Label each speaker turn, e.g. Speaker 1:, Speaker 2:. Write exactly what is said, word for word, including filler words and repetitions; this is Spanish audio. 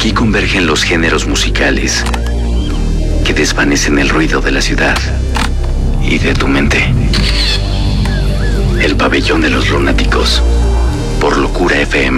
Speaker 1: Aquí convergen los géneros musicales que desvanecen el ruido de la ciudad y de tu mente. El pabellón de los lunáticos por Locura F M.